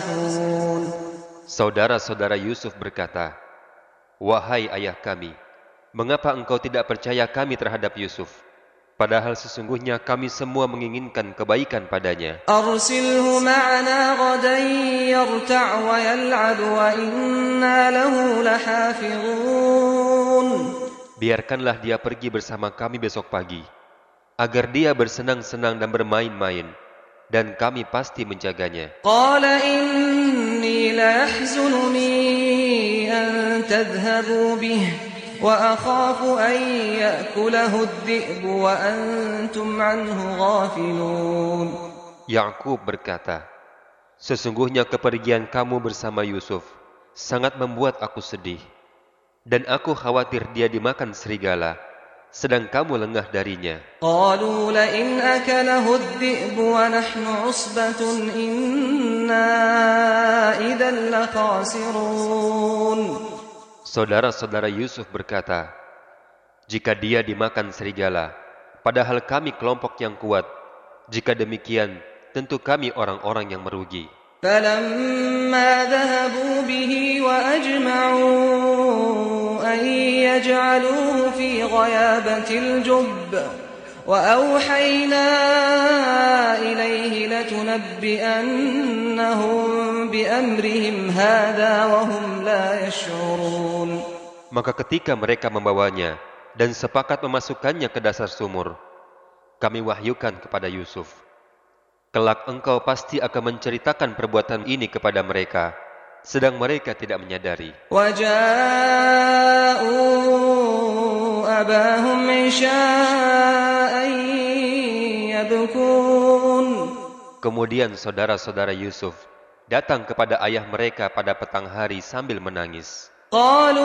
يصفون Saudara-saudara Yusuf berkata, "Wahai ayah kami, mengapa engkau tidak percaya kami terhadap Yusuf? Padahal sesungguhnya kami semua menginginkan kebaikan padanya. أرسله معنا غدا يرتع ويلعب وإنا له لحافظون Biarkanlah dia pergi bersama kami besok pagi, agar dia bersenang-senang dan bermain-main, dan kami pasti menjaganya." قال إني ليحزنني أن تذهبوا به وأخاف أن يأكله الذئب وأنتم عنه غافلون Yakub berkata, "Sesungguhnya kepergian kamu bersama Yusuf sangat membuat aku sedih, dan aku khawatir dia dimakan serigala, sedang kamu lengah darinya." قالوا لئن أكله الذئب ونحن عصبة إنا إذا لخاسرون Saudara-saudara Yusuf berkata, "Jika dia dimakan serigala, padahal kami kelompok yang kuat, jika demikian, tentu kami orang-orang yang merugi." فلما ذهبوا به وأجمعوا أن يجعلوه في غيابة الجب وأوحينا إليه لتنبئنهم بأمرهم هذا وهم لا يشعرون Maka ketika mereka membawanya dan sepakat memasukkannya ke dasar sumur, kami wahyukan kepada Yusuf, "Kelak engkau pasti akan menceritakan perbuatan ini kepada mereka, sedang mereka tidak menyadari." وجاءوا أباهم عشاء يبكون Kemudian saudara-saudara Yusuf datang kepada ayah mereka pada petang hari sambil menangis. قالوا